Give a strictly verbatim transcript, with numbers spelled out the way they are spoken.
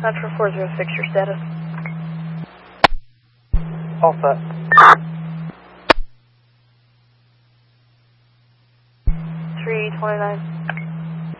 Metro four zero six, your status? All set. three twenty-nine.